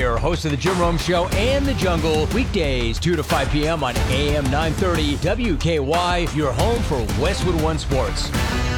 here, host of the Jim Rome Show and The Jungle, weekdays 2 to 5 p.m. on AM 930 WKY, your home for Westwood One Sports.